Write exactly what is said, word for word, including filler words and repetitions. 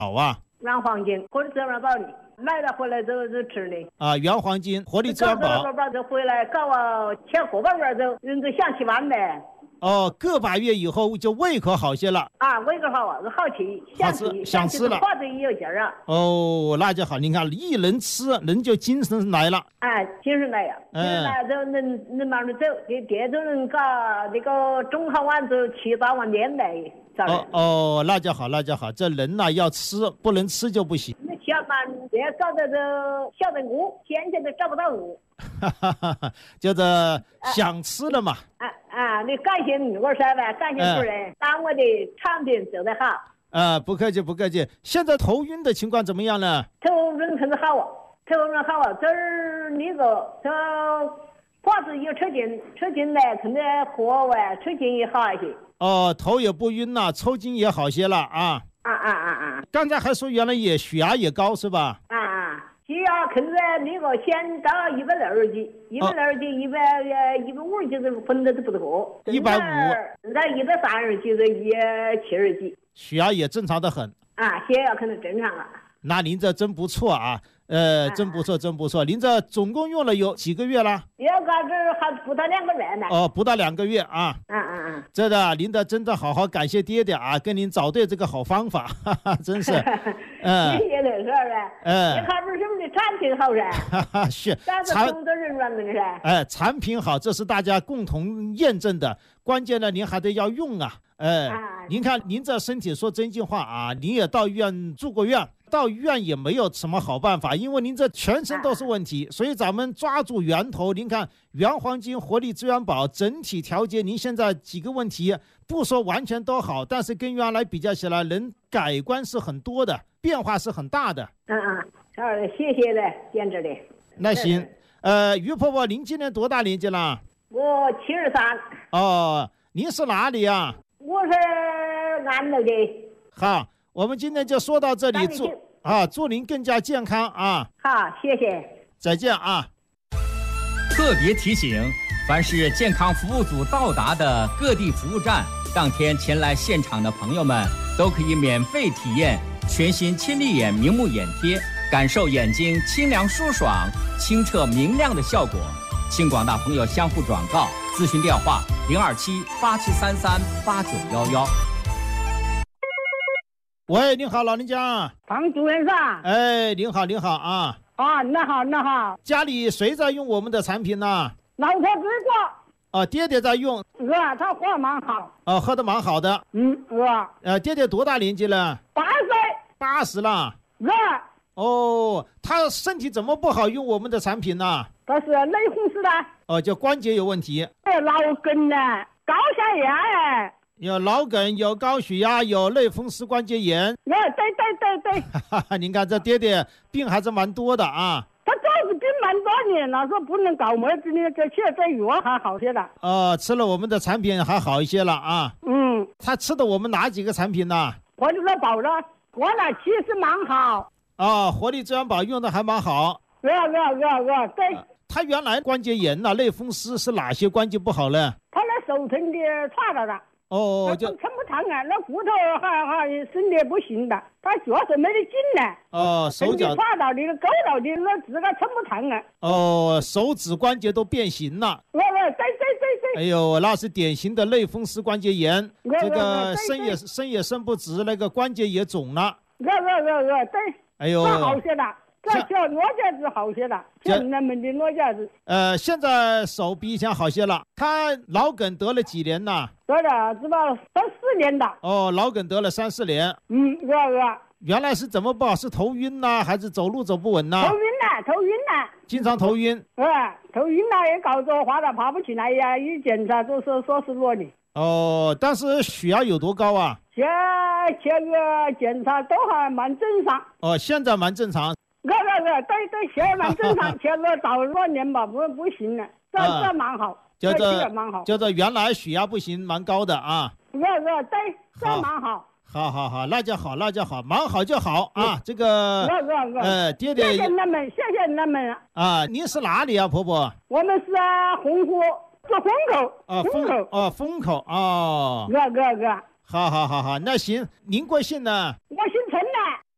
好啊。 原黄金活力滋养宝的，买了回来之后就吃的。 啊，原黄金活力滋养宝。 搞这回来搞啊，前个把月走，人就想起完呗。 哦，个把月以后就胃口好些了。 啊，胃口好啊，好吃，想吃， 想吃了， 话都有劲儿啊。 哦，那就好，你看一能吃，人就精神来了。 哎，精神来呀，精神来之后能能慢慢走，给别种人搞那个中好晚走七八万年来。 哦哦，那就好，那就好。这人呐、啊、要吃，不能吃就不行。 那小满别搞得这小人物，现在都找不到人。 哈哈哈，就是想吃了嘛。 啊啊！你感谢我噻呗，感谢主任，把我的产品做得好。 啊，不客气不客气。现在头晕的情况怎么样呢？ 头晕很好啊，头晕好啊。这儿那个这话是有车筋，车筋来可能喝完车筋也好一些。 哦，头也不晕了，抽筋也好些了啊。 啊啊啊啊！ 刚才还说原来也血压也高是吧？ 啊啊。血压现在那个先到一百六十几，一百六十几，一百呃一百五十几是分的都不多。 一百五， 那一百三十几是一七十几。 血压也正常的很。 啊，血压可能正常啊。 那您这真不错啊，呃，真不错，真不错。您这总共用了有几个月了？ 要个这还不到两个月呢。 哦，不到两个月啊。 嗯嗯嗯。 这的，您的真的好好感谢爹爹啊，跟您找对这个好方法，哈哈，真是。 嗯。谢谢了，是吧？ 嗯。 你看不是什么的产品好噻？ 哈哈，是。 咱是工作人员的噻。 哎，产品好，这是大家共同验证的。关键呢，您还得要用啊。哎，啊、您看您这身体，说真心话啊，您也到医院住过院。到医院也没有什么好办法，因为您这全身都是问题，所以咱们抓住源头。您看原黄金活力滋养宝整体调节，您现在几个问题不说完全都好，但是跟原来比较起来，人改观是很多的，变化是很大的。 嗯嗯，好的，谢谢了，简直的。 那行，呃，于婆婆，您今年多大年纪了？ 我七十三。 哦，您是哪里啊？ 我是安徽的。 好。我们今天就说到这里，祝啊祝您更加健康啊！ 好，谢谢， 再见啊！ 特别提醒：凡是健康服务组到达的各地服务站，当天前来现场的朋友们都可以免费体验全新亲力眼明目眼贴，感受眼睛清凉舒爽、清澈明亮的效果。请广大朋友相互转告，咨询电话零二七八七三三八九幺幺。 喂，你好，老人家。 唐主任上。 哎，您好，您好啊。 啊，那好，那好。 家里谁在用我们的产品呢？ 老婆子过。 哦，爹爹在用。 是，他喝得蛮好。 哦，喝得蛮好的。 嗯，是。 呃，爹爹多大年纪了？ 八十。 八十了。 是。 哦，他身体怎么不好用我们的产品呢？ 他是类风湿的。 哦，就关节有问题。 哎，脑梗呢，高血压哎。 有脑梗，有高血压，有类风湿关节炎。 对对对对对。您看这爹爹病还是蛮多的啊。 他早是病蛮多年了，说不能搞妹子的，这现在药还好些了。 哦，吃了我们的产品还好一些了啊。 嗯。 他吃的我们哪几个产品呢？ 活力滋养宝了，我那其实蛮好。 哦，活力滋养宝用的还蛮好。 对对对对对。 他原来关节炎呐、类风湿是哪些关节不好呢？ 他那手疼的岔到了。 哦，就撑不长啊，那骨头还还身体不行的，他脚是没得劲呢。 哦，手脚跨到的、勾到的，那自个撑不长啊。 哦，手指关节都变形了。 喂喂，对对对对。 哎呦，那是典型的类风湿关节炎，这个伸也伸也伸不直，那个关节也肿了。 喂喂喂喂，对。 哎呦， 那好些了。这叫裸架子好些了，像咱们的裸架子。 呃，现在手比以前好些了。他脑梗得了几年了？ 得了，是吧？三四年的。 哦，脑梗得了三四年。 嗯，是是。 原来是怎么不好？是头晕呐，还是走路走不稳呐？ 头晕呐，头晕呐。 经常头晕。 呃，头晕呐，也搞着滑了爬不起来呀，一检查都说说是弱的。 哦，但是血压有多高啊？ 前前个检查都还蛮正常。 哦，现在蛮正常。 对对对对对，现在蛮正常，前个早两年吧，不不行了，这这蛮好， 这这蛮好， 就这原来血压不行，蛮高的啊。 对对对，这蛮好。 好好好，那就好，那就好，蛮好就好啊。这个，呃，爹爹， 谢谢你们，谢谢你们啊。您是哪里啊，婆婆？ 我们是洪湖，是虹口。 啊，虹口，哦，虹口，哦。 哥哥哥。 好好好好，那行，您贵姓呢？ 我姓陈。